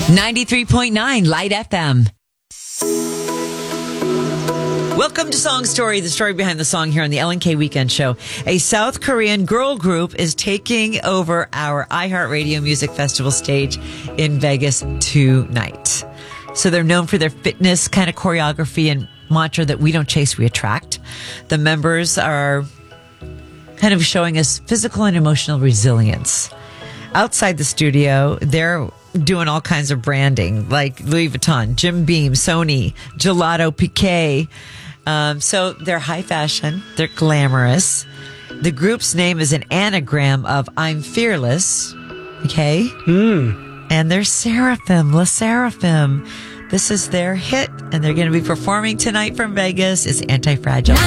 93.9 Light FM. Welcome to Song Story, the story behind the song here on the LNK Weekend Show. A South Korean girl group is taking over our iHeartRadio Music Festival stage in Vegas tonight. So they're known for their fitness kind of choreography and mantra that we don't chase, we attract. The members are kind of showing us physical and emotional resilience. Outside the studio, they're doing all kinds of branding like Louis Vuitton, Jim Beam, Sony, Gelato, Piqué. So they're high fashion. They're glamorous. The group's name is an anagram of I'm Fearless. Okay. And they're Seraphim, La Seraphim. This is their hit, and they're going to be performing tonight from Vegas. It's Anti-Fragile.